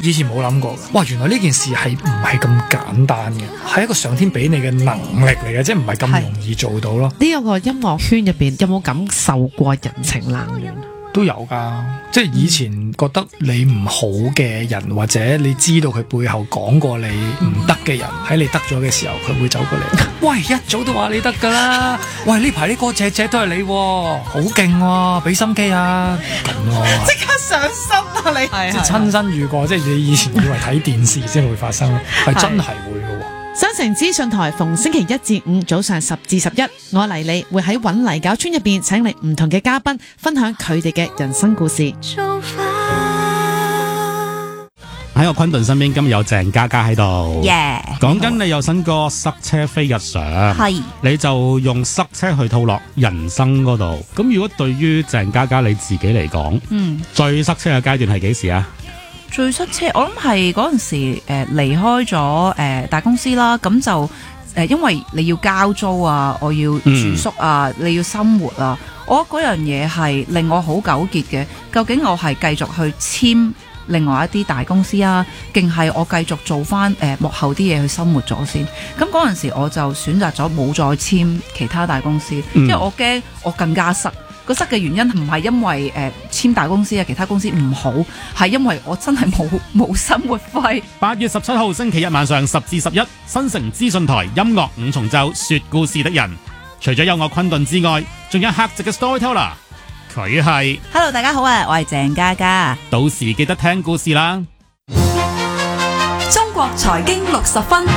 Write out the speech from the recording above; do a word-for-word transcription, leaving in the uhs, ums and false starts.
以前冇諗過嘅。哇，原來呢件事係唔係咁簡單嘅，係一個上天俾你嘅能力嚟嘅，即係唔係咁容易做到咯。 呢一個音樂圈入邊有冇感受過人情冷暖？ 都有噶，即係以前覺得你唔好嘅人，或者你知道佢背後講過你唔得嘅人，喺你得咗嘅時候，佢會走過嚟。喂，一早都話你得噶啦！喂，呢排啲歌隻隻都係你，好勁喎，俾心機啊！咁咯， 即刻上心啊你！ 即係親身遇過，即係你以前以為睇電視先會發生，係真係會噶。 新城資訊台逢星期一至五早上十至十一，我黎莉會喺搵泥搞村入邊請嚟唔同嘅嘉賓，分享佢哋嘅人生故事。 喺我昆頓身邊，今日有鄭嘉嘉喺度。 耶！ 講緊你有新歌塞車非日常， 係你就用塞車去套落人生嗰度。咁如果對於鄭嘉嘉你自己嚟講，嗯，最塞車嘅階段係幾時啊？ 最塞車，我諗係嗰陣時誒離開咗誒、呃、大公司啦，咁就誒、呃、因為你要交租啊，我要住宿啊，嗯、你要生活啊，我覺得嗰樣嘢係令我好糾結嘅。究竟我係繼續去簽另外一啲大公司啊，定係我繼續做翻誒、呃、幕後啲嘢去生活咗先？咁嗰陣時我就選擇咗冇再簽其他大公司，嗯、因為我驚我更加塞。個塞嘅原因唔係因為誒簽、呃、大公司啊，其他公司唔好，係因為我真係冇冇生活費。 八月十七號星期一晚上十至十一，新城資訊台音樂五重奏說故事的人，除咗有我昆頓之外，仲有客席嘅 storyteller， 佢係 Hello 大家好啊，我係鄭嘉嘉， 到時記得聽故事啦。 中國財經六十分。